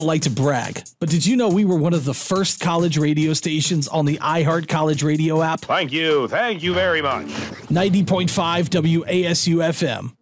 like to brag, but did you know we were one of the first college radio stations on the iHeart College Radio app? Thank you very much. 90.5 WASU FM.